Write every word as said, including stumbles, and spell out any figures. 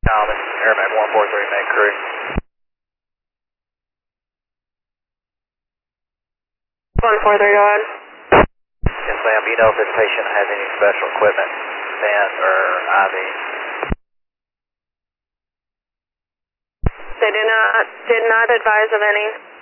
Common, Airman one four three, main crew. one four three, go ahead. Yes, ma'am. Do you know if this patient has any special equipment, vent or I V? They did not, did not advise of any.